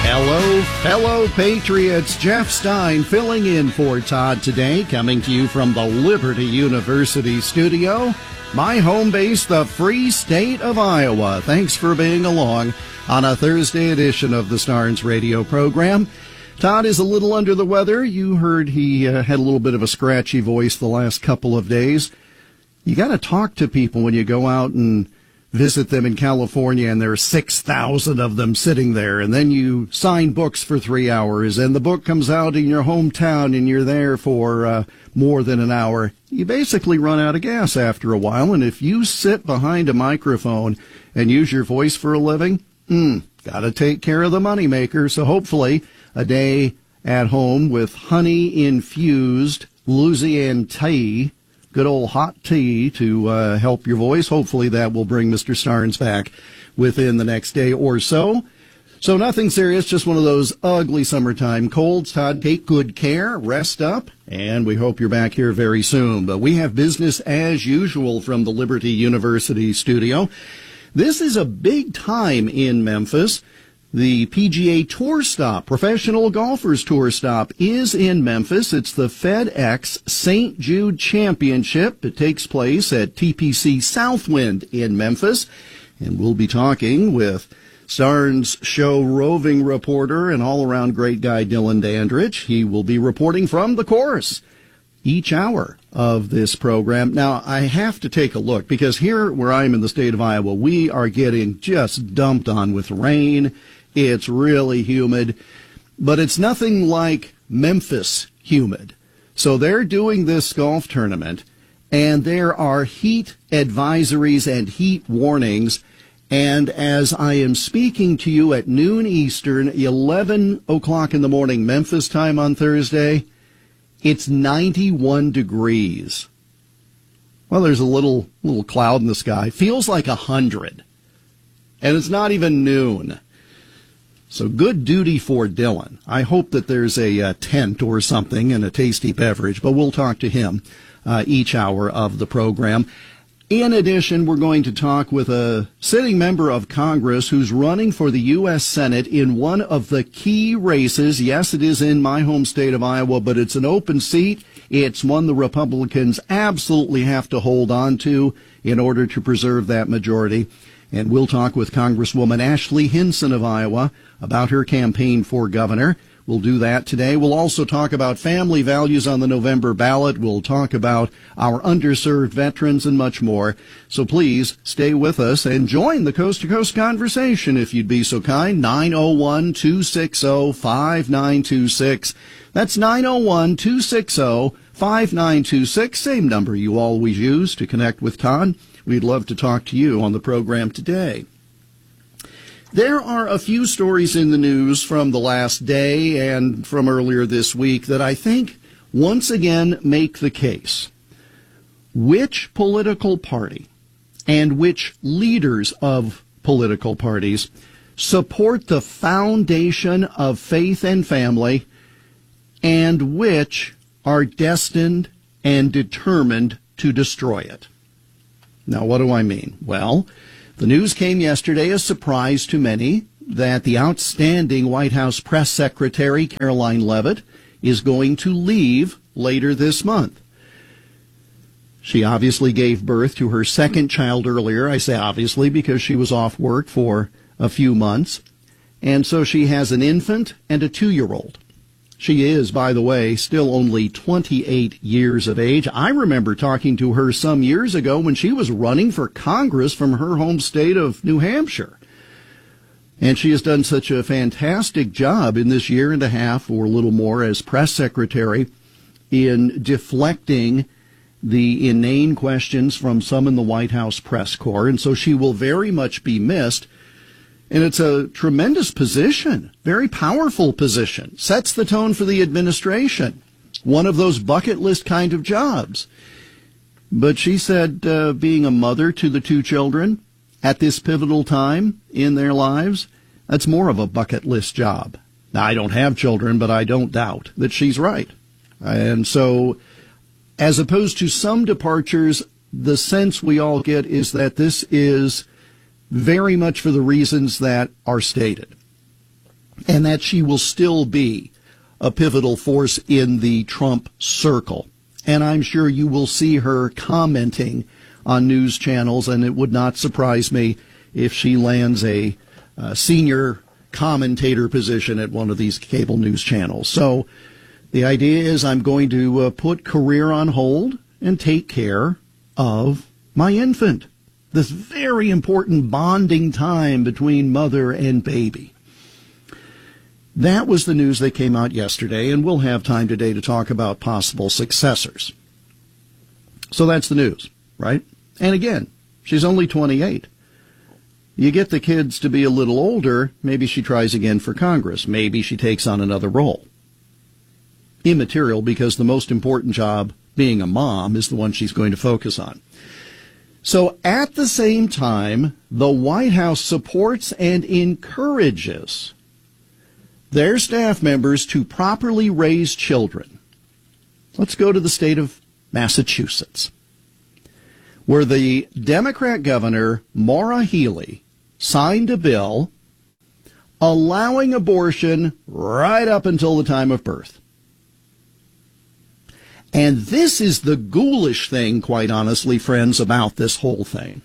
Hello, fellow patriots. Jeff Stein filling in for Todd today, coming to you from the Liberty University studio, my home base, the free state of Iowa. Thanks for being along on a Thursday edition of the Starnes radio program. Todd is a little under the weather. You heard he had a little bit of a scratchy voice the last couple of days. You got to talk to people when you go out and visit them in California, and there are 6,000 of them sitting there, and then you sign books for 3 hours, and the book comes out in your hometown, and you're there for more than an hour. You basically run out of gas after a while, and if you sit behind a microphone and use your voice for a living, got to take care of the moneymaker. So hopefully a day at home with honey-infused Louisiana tea, good old hot tea to help your voice. Hopefully that will bring Mr. Starnes back within the next day or so. So nothing serious, just one of those ugly summertime colds. Todd, take good care, rest up, and we hope you're back here very soon. But we have business as usual from the Liberty University studio. This is a big time in Memphis. The PGA Tour Stop, Professional Golfers Tour Stop, is in Memphis. It's the FedEx St. Jude Championship. It takes place at TPC Southwind in Memphis. And we'll be talking with Starnes Show roving reporter and all-around great guy Dylan Dandridge. He will be reporting from the course each hour of this program. Now, I have to take a look, because here where I am in the state of Iowa, we are getting just dumped on with rain. It's really humid, but it's nothing like Memphis humid. So they're doing this golf tournament, and there are heat advisories and heat warnings. And as I am speaking to you at noon Eastern, 11 o'clock in the morning, Memphis time on Thursday, it's 91 degrees. Well, there's a little cloud in the sky. Feels like 100. And it's not even noon. So good duty for Dylan. I hope that there's a tent or something and a tasty beverage, but we'll talk to him each hour of the program. In addition, we're going to talk with a sitting member of Congress who's running for the U.S. Senate in one of the key races. Yes, it is in my home state of Iowa, but it's an open seat. It's one the Republicans absolutely have to hold on to in order to preserve that majority. And we'll talk with Congresswoman Ashley Hinson of Iowa about her campaign for governor. We'll do that today. We'll also talk about family values on the November ballot. We'll talk about our underserved veterans and much more. So please stay with us and join the Coast to Coast conversation if you'd be so kind. 901-260-5926. That's 901-260-5926. Same number you always use to connect with Todd. We'd love to talk to you on the program today. There are a few stories in the news from the last day and from earlier this week that I think once again make the case. Which political party and which leaders of political parties support the foundation of faith and family, and which are destined and determined to destroy it? Now, what do I mean? Well, the news came yesterday, a surprise to many, that the outstanding White House press secretary, Caroline Leavitt, is going to leave later this month. She obviously gave birth to her second child earlier. I say obviously because she was off work for a few months. And so she has an infant and a 2-year-old. She is, by the way, still only 28 years of age. I remember talking to her some years ago when she was running for Congress from her home state of New Hampshire. And she has done such a fantastic job in this year and a half or a little more as press secretary in deflecting the inane questions from some in the White House press corps. And so she will very much be missed. And it's a tremendous position, very powerful position, sets the tone for the administration, one of those bucket list kind of jobs. But she said being a mother to the 2 children at this pivotal time in their lives, that's more of a bucket list job. Now, I don't have children, but I don't doubt that she's right. And so, as opposed to some departures, the sense we all get is that this is very much for the reasons that are stated. and that she will still be a pivotal force in the Trump circle. And I'm sure you will see her commenting on news channels, and it would not surprise me if she lands a senior commentator position at one of these cable news channels. So the idea is I'm going to put career on hold and take care of my infant. This very important bonding time between mother and baby. That was the news that came out yesterday, and we'll have time today to talk about possible successors. So that's the news, right? And again, she's only 28. You get the kids to be a little older, maybe she tries again for Congress. Maybe she takes on another role. Immaterial, because the most important job, being a mom, is the one she's going to focus on. So at the same time, the White House supports and encourages their staff members to properly raise children. Let's go to the state of Massachusetts, where the Democrat governor, Maura Healey, signed a bill allowing abortion right up until the time of birth. And this is the ghoulish thing, quite honestly, friends, about this whole thing.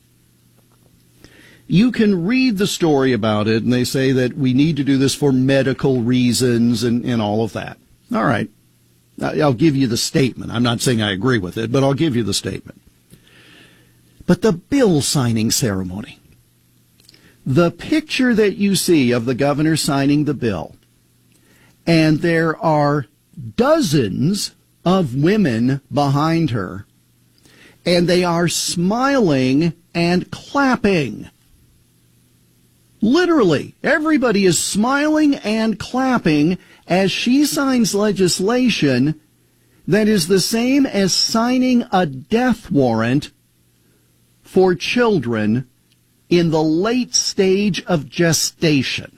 You can read the story about it, and they say that we need to do this for medical reasons and all of that. All right. I'll give you the statement. I'm not saying I agree with it, but I'll give you the statement. But the bill signing ceremony, the picture that you see of the governor signing the bill, and there are dozens of women behind her, and they are smiling and clapping. Literally, everybody is smiling and clapping as she signs legislation that is the same as signing a death warrant for children in the late stage of gestation.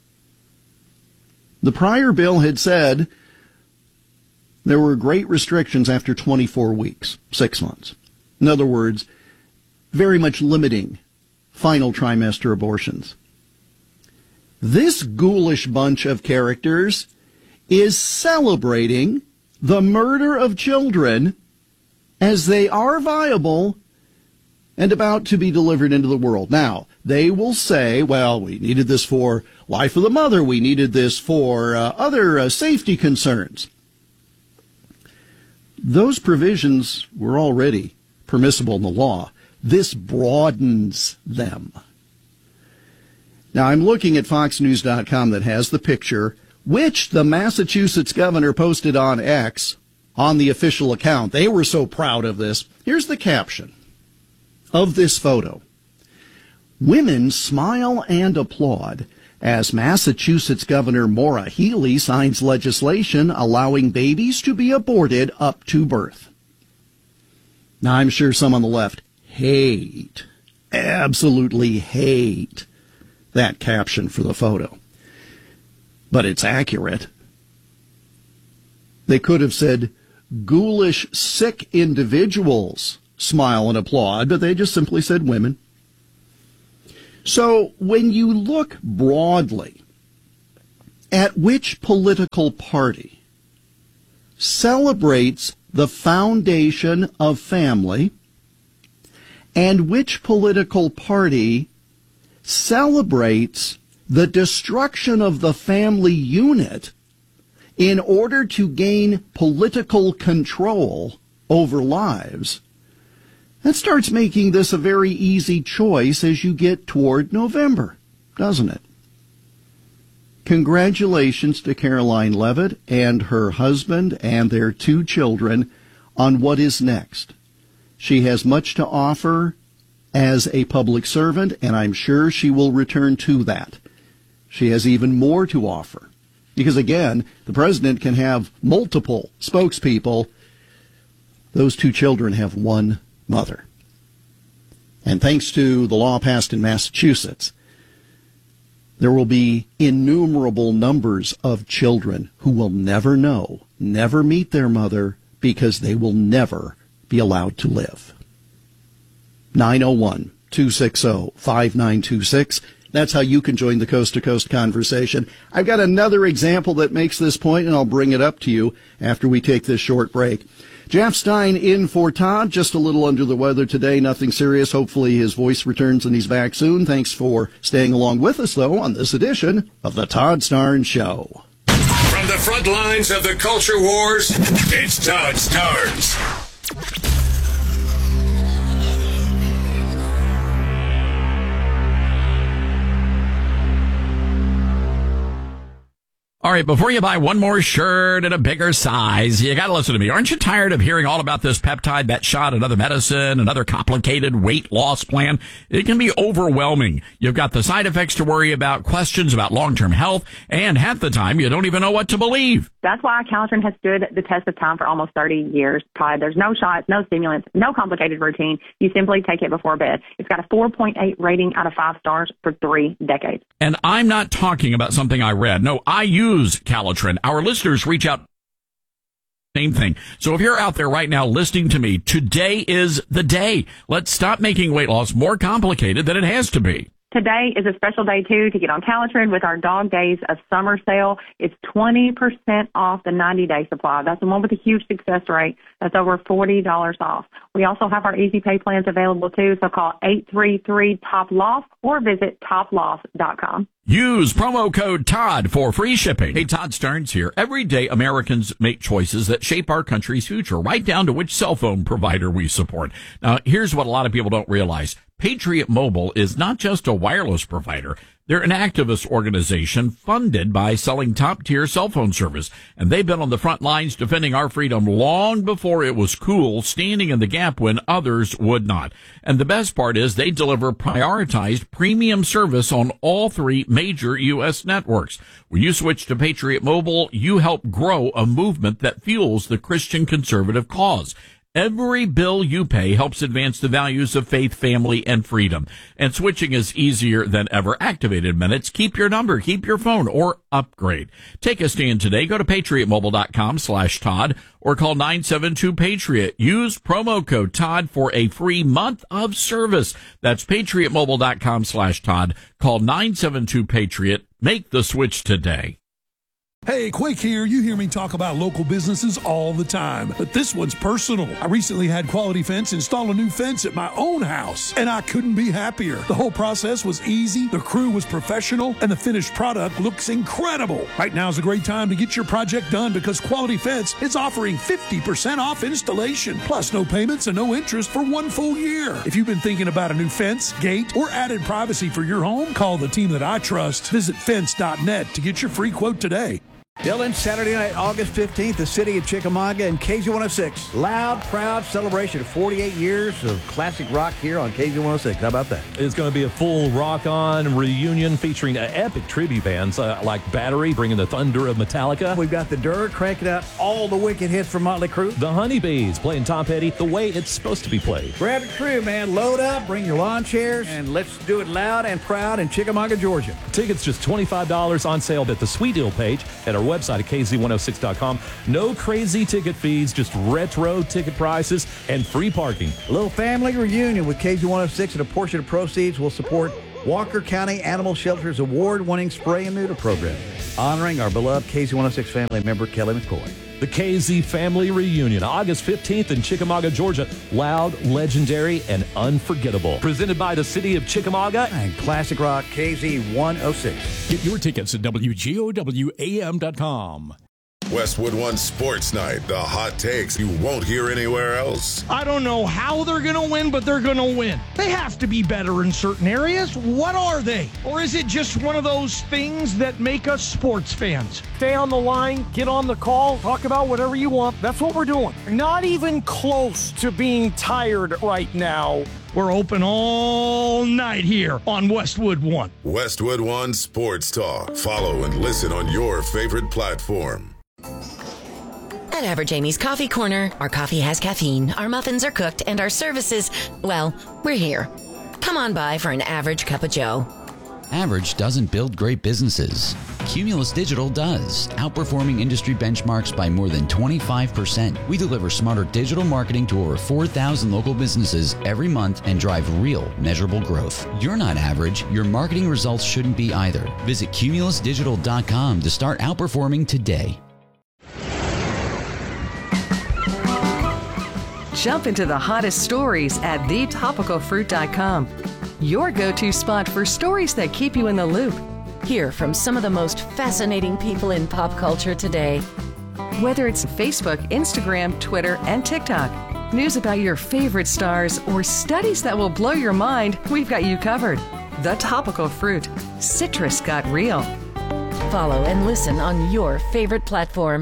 The prior bill had said there were great restrictions after 24 weeks, 6 months. In other words, very much limiting final trimester abortions. This ghoulish bunch of characters is celebrating the murder of children as they are viable and about to be delivered into the world. Now, they will say, well, we needed this for life of the mother. We needed this for other safety concerns. Those provisions were already permissible in the law. This broadens them. Now, I'm looking at FoxNews.com that has the picture, which the Massachusetts governor posted on X on the official account. They were so proud of this. Here's the caption of this photo. Women smile and applaud as Massachusetts Governor Maura Healey signs legislation allowing babies to be aborted up to birth. Now, I'm sure some on the left absolutely hate that caption for the photo. But it's accurate. They could have said, ghoulish, sick individuals smile and applaud, but they just simply said women. So when you look broadly at which political party celebrates the foundation of family and which political party celebrates the destruction of the family unit in order to gain political control over lives, that starts making this a very easy choice as you get toward November, doesn't it? Congratulations to Caroline Leavitt and her husband and their 2 children on what is next. She has much to offer as a public servant, and I'm sure she will return to that. She has even more to offer. Because again, the president can have multiple spokespeople. Those 2 children have one mother. And thanks to the law passed in Massachusetts, there will be innumerable numbers of children who will never know, never meet their mother, because they will never be allowed to live. 901-260-5926. That's how you can join the Coast to Coast conversation. I've got another example that makes this point, and I'll bring it up to you after we take this short break. Jeff Stein in for Todd, just a little under the weather today, nothing serious. Hopefully his voice returns and he's back soon. Thanks for staying along with us, though, on this edition of the Todd Starnes Show. From the front lines of the culture wars, it's Todd Starnes. All right, before you buy one more shirt in a bigger size, you got to listen to me. Aren't you tired of hearing all about this peptide, that shot, another medicine, another complicated weight loss plan? It can be overwhelming. You've got the side effects to worry about, questions about long-term health, and half the time you don't even know what to believe. That's why Calitrin has stood the test of time for almost 30 years, Todd. There's no shots, no stimulants, no complicated routine. You simply take it before bed. It's got a 4.8 rating out of 5 stars for 3 decades. And I'm not talking about something I read. No, I use Calitrin. Our listeners reach out. Same thing. So if you're out there right now listening to me, today is the day. Let's stop making weight loss more complicated than it has to be. Today is a special day, too, to get on Calitrin with our Dog Days of Summer sale. It's 20% off the 90-day supply. That's the one with a huge success rate. That's over $40 off. We also have our easy pay plans available, too, so call 833-TOP-LOSS or visit toploss.com. Use promo code TODD for free shipping. Hey, Todd Starnes here. Every day, Americans make choices that shape our country's future, right down to which cell phone provider we support. Now, here's what a lot of people don't realize. Patriot Mobile is not just a wireless provider. They're an activist organization funded by selling top-tier cell phone service, and they've been on the front lines defending our freedom long before it was cool, standing in the gap when others would not. And the best part is they deliver prioritized premium service on all 3 major U.S. networks. When you switch to Patriot Mobile, you help grow a movement that fuels the Christian conservative cause. Every bill you pay helps advance the values of faith, family, and freedom. And switching is easier than ever. Activated minutes. Keep your number, keep your phone, or upgrade. Take a stand today. Go to patriotmobile.com/Todd or call 972-PATRIOT. Use promo code Todd for a free month of service. That's patriotmobile.com/Todd. Call 972-PATRIOT. Make the switch today. Hey, Quake here. You hear me talk about local businesses all the time, but this one's personal. I recently had Quality Fence install a new fence at my own house, and I couldn't be happier. The whole process was easy, the crew was professional, and the finished product looks incredible. Right now is a great time to get your project done because Quality Fence is offering 50% off installation, plus no payments and no interest for 1 full year. If you've been thinking about a new fence, gate, or added privacy for your home, call the team that I trust. Visit fence.net to get your free quote today. Dylan, Saturday night, August 15th, the city of Chickamauga and KZ106. Loud, proud celebration of 48 years of classic rock here on KZ106. How about that? It's going to be a full rock-on reunion featuring epic tribute bands like Battery, bringing the thunder of Metallica. We've got the Dirt cranking out all the wicked hits from Motley Crue. The Honeybees playing Tom Petty the way it's supposed to be played. Grab your crew, man. Load up, bring your lawn chairs, and let's do it loud and proud in Chickamauga, Georgia. Tickets just $25 on sale at the Sweet Deal page at our website at KZ106.com. No crazy ticket fees, just retro ticket prices and free parking. A little family reunion with KZ106, and a portion of proceeds will support Walker County Animal Shelter's award-winning spray and neuter program, honoring our beloved KZ106 family member, Kelly McCoy. The KZ Family Reunion, August 15th in Chickamauga, Georgia. Loud, legendary, and unforgettable. Presented by the city of Chickamauga and Classic Rock KZ106. Get your tickets at WGOWAM.com. Westwood One Sports Night, the hot takes you won't hear anywhere else. I don't know how they're going to win, but they're going to win. They have to be better in certain areas. What are they? Or is it just one of those things that make us sports fans? Stay on the line, get on the call, talk about whatever you want. That's what we're doing. Not even close to being tired right now. We're open all night here on Westwood One. Westwood One Sports Talk. Follow and listen on your favorite platform. At Average Amy's Coffee Corner, our coffee has caffeine, our muffins are cooked, and our services, well, we're here. Come on by for an average cup of joe. Average doesn't build great businesses. Cumulus Digital does, outperforming industry benchmarks by more than 25%. We deliver smarter digital marketing to over 4,000 local businesses every month and drive real, measurable growth. You're not average. Your marketing results shouldn't be either. Visit cumulusdigital.com to start outperforming today. Jump into the hottest stories at thetopicalfruit.com. Your go-to spot for stories that keep you in the loop. Hear from some of the most fascinating people in pop culture today. Whether it's Facebook, Instagram, Twitter, and TikTok, news about your favorite stars, or studies that will blow your mind, we've got you covered. The Topical Fruit. Citrus got real. Follow and listen on your favorite platform.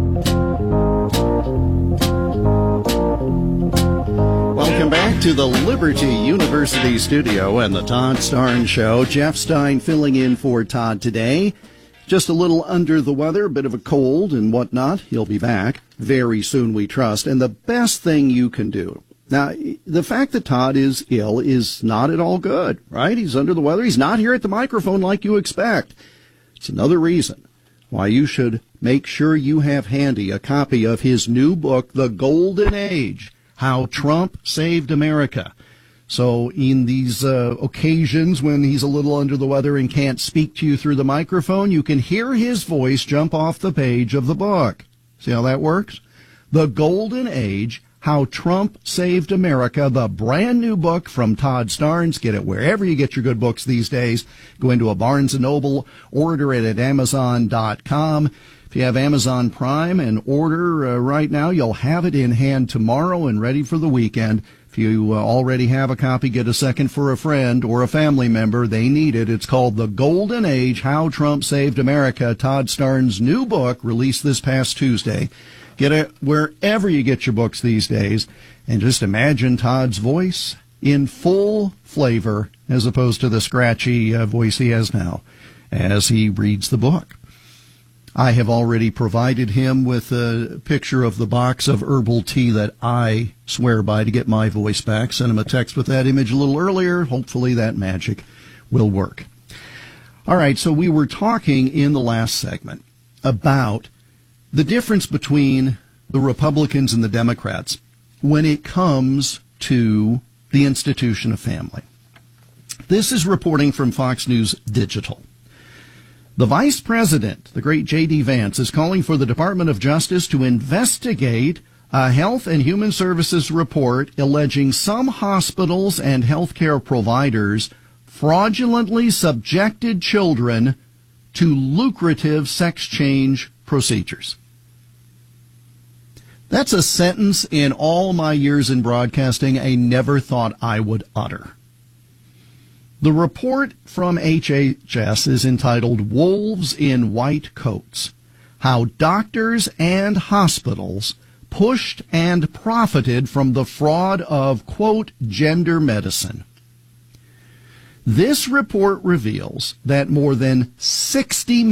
Welcome back to the Liberty University studio and the Todd Starnes Show. Jeff Stein filling in for Todd today. Just a little under the weather, a bit of a cold and whatnot. He'll be back very soon, we trust. And the best thing you can do. Now, the fact that Todd is ill is not at all good, right? He's under the weather. He's not here at the microphone like you expect. It's another reason why you should make sure you have handy a copy of his new book, The Golden Age: How Trump Saved America. So in these occasions when he's a little under the weather and can't speak to you through the microphone, you can hear his voice jump off the page of the book. See how that works? The Golden Age: How Trump Saved America, the brand new book from Todd Starnes. Get it wherever you get your good books these days. Go into a Barnes & Noble, order it at Amazon.com. If you have Amazon Prime and order right now, you'll have it in hand tomorrow and ready for the weekend. If you already have a copy, get a second for a friend or a family member. They need it. It's called The Golden Age: How Trump Saved America, Todd Starnes' new book, released this past Tuesday. Get it wherever you get your books these days. And just imagine Todd's voice in full flavor as opposed to the scratchy voice he has now as he reads the book. I have already provided him with a picture of the box of herbal tea that I swear by to get my voice back. Sent him a text with that image a little earlier. Hopefully that magic will work. All right, so we were talking in the last segment about the difference between the Republicans and the Democrats when it comes to the institution of family. This is reporting from Fox News Digital. The Vice President, the great J.D. Vance, is calling for the Department of Justice to investigate a Health and Human Services report alleging some hospitals and healthcare providers fraudulently subjected children to lucrative sex change procedures. That's a sentence in all my years in broadcasting I never thought I would utter. The report from HHS is entitled Wolves in White Coats: How Doctors and Hospitals Pushed and Profited from the Fraud of, quote, Gender Medicine. This report reveals that more than $60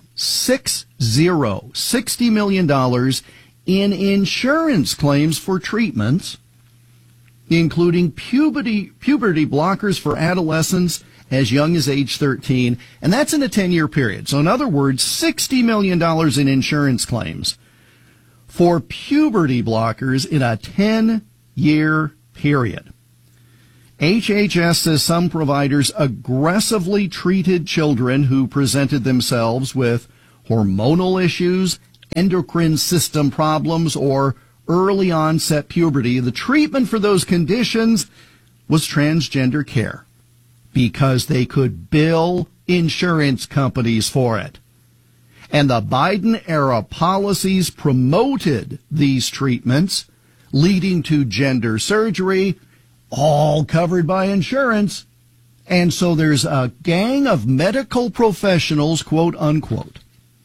million in insurance claims for treatments, including puberty blockers for adolescents as young as age 13, and that's in a 10-year period. So in other words, $60 million in insurance claims for puberty blockers in a 10-year period. HHS says some providers aggressively treated children who presented themselves with hormonal issues, endocrine system problems, or early onset puberty. The treatment for those conditions was transgender care because they could bill insurance companies for it. And the Biden-era policies promoted these treatments, leading to gender surgery, all covered by insurance. And so there's a gang of medical professionals, quote unquote,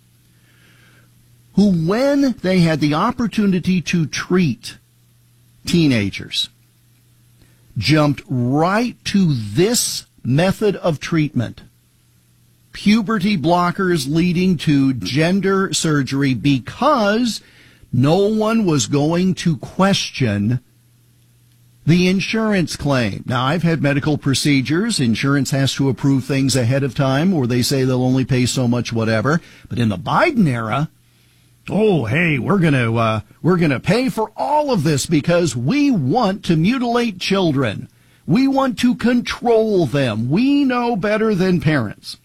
who, when they had the opportunity to treat teenagers, jumped right to this method of treatment: puberty blockers leading to gender surgery, because no one was going to question The insurance claim. Now, I've had medical procedures. Insurance has to approve things ahead of time, or they say they'll only pay so much, whatever. But in the Biden era, oh, hey, we're gonna pay for all of this because we want to mutilate children. We want to control them. We know better than parents.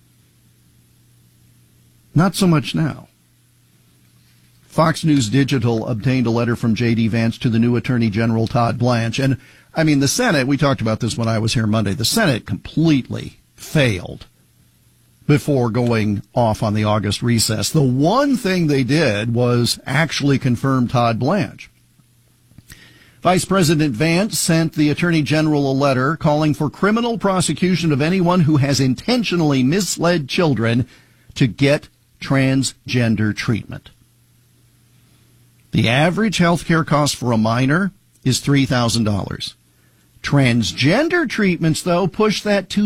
Not so much now. Fox News Digital obtained a letter from J.D. Vance to the new Attorney General Todd Blanche. And, I mean, the Senate, we talked about this when I was here Monday, the Senate completely failed before going off on the August recess. The one thing they did was actually confirm Todd Blanche. Vice President Vance sent the Attorney General a letter calling for criminal prosecution of anyone who has intentionally misled children to get transgender treatment. The average health care cost for a minor is $3,000. Transgender treatments, though, push that to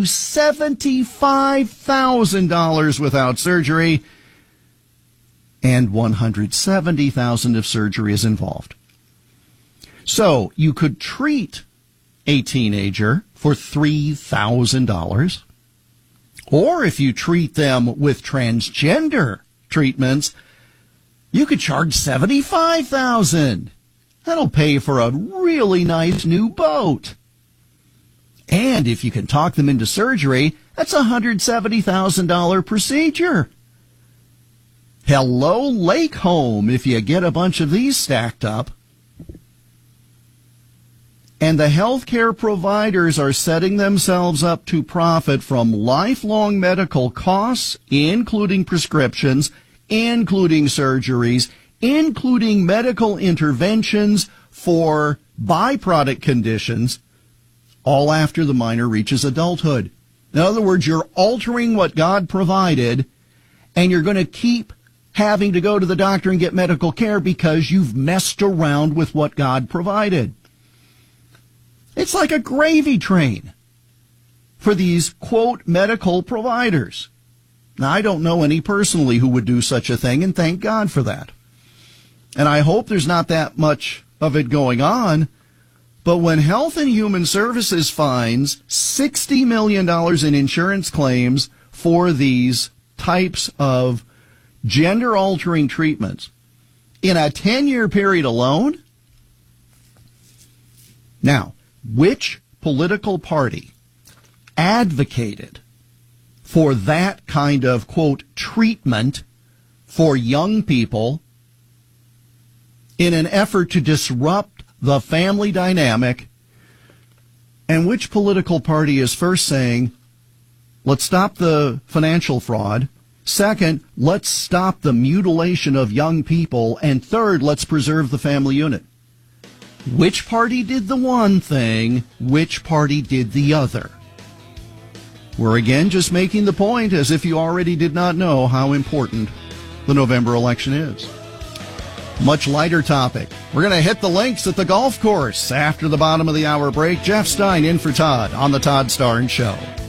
$75,000 without surgery, and $170,000 if surgery is involved. So you could treat a teenager for $3,000, or if you treat them with transgender treatments, you could charge $75,000. That'll pay for a really nice new boat. And if you can talk them into surgery, that's a $170,000 procedure. Hello, Lake Home, if you get a bunch of these stacked up. And the healthcare providers are setting themselves up to profit from lifelong medical costs, including prescriptions, including surgeries, including medical interventions for byproduct conditions, all after the minor reaches adulthood. In other words, you're altering what God provided, and you're going to keep having to go to the doctor and get medical care because you've messed around with what God provided. It's like a gravy train for these, quote, medical providers. Now, I don't know any personally who would do such a thing, and thank God for that. And I hope there's not that much of it going on. But when Health and Human Services finds $60 million in insurance claims for these types of gender-altering treatments in a 10-year period alone, now, which political party advocated for that kind of, quote, treatment for young people in an effort to disrupt the family dynamic? And which political party is first saying, let's stop the financial fraud, second, let's stop the mutilation of young people, and third, let's preserve the family unit? Which party did the one thing, which party did the other? We're again just making the point, as if you already did not know, how important the November election is. Much lighter topic. We're going to hit the links at the golf course after the bottom of the hour break. Jeff Stein in for Todd on the Todd Starnes Show.